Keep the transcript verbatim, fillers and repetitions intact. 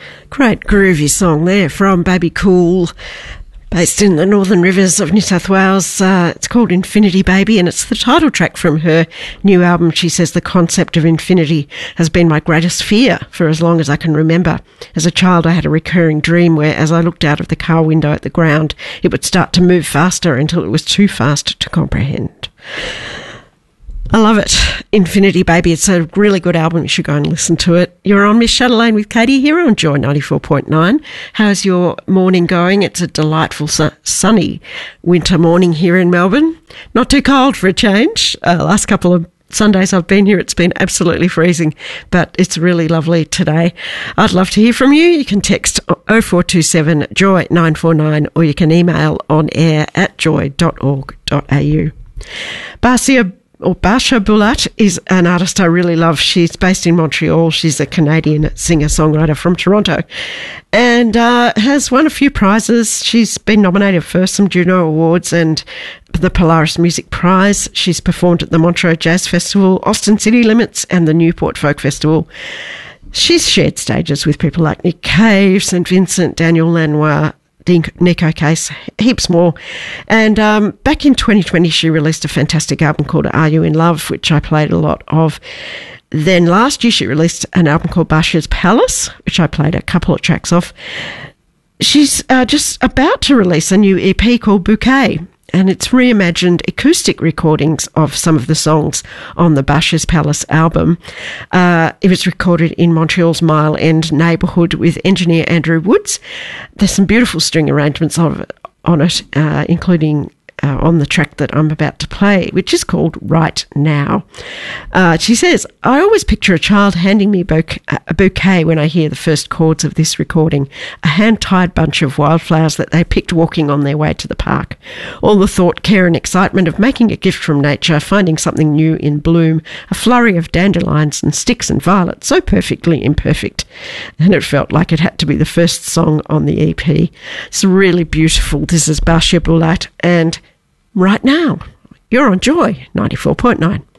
Great groovy song there from Baby Cool, based in the Northern Rivers of New South Wales. Uh, it's called Infinity Baby, and it's the title track from her new album. She says, the concept of infinity has been my greatest fear for as long as I can remember. As a child, I had a recurring dream where, as I looked out of the car window at the ground, it would start to move faster until it was too fast to comprehend. I love it. Infinity Baby. It's a really good album. You should go and listen to it. You're on Miss Chatelaine with Katie here on Joy ninety-four point nine. How's your morning going? It's a delightful su- sunny winter morning here in Melbourne. Not too cold for a change. Uh, last couple of Sundays I've been here, it's been absolutely freezing, but it's really lovely today. I'd love to hear from you. You can text oh four two seven joy nine four nine or you can email on air at joy dot org dot a u. Basia or Basha Bulat is an artist I really love. She's based in Montreal. She's a Canadian singer-songwriter from Toronto and uh, has won a few prizes. She's been nominated for some Juno Awards and the Polaris Music Prize. She's performed at the Montreux Jazz Festival, Austin City Limits and the Newport Folk Festival. She's shared stages with people like Nick Cave, Saint Vincent, Daniel Lanois, Nico Case, heaps more. And um, back in twenty twenty, she released a fantastic album called Are You In Love, which I played a lot of. Then last year, she released an album called Basha's Palace, which I played a couple of tracks off. She's uh, just about to release a new E P called Bouquet, and it's reimagined acoustic recordings of some of the songs on the Basha's Palace album. Uh, it was recorded in Montreal's Mile End neighbourhood with engineer Andrew Woods. There's some beautiful string arrangements of it, on it, uh, including uh, on the track that I'm about to play, which is called Right Now. Uh, she says, I always picture a child handing me a bouquet, a bouquet when I hear the first chords of this recording, a hand-tied bunch of wildflowers that they picked walking on their way to the park. All the thought, care and excitement of making a gift from nature, finding something new in bloom, a flurry of dandelions and sticks and violets, so perfectly imperfect. And it felt like it had to be the first song on the E P. It's really beautiful. This is Basha Bulat and Right Now. You're on Joy ninety-four point nine.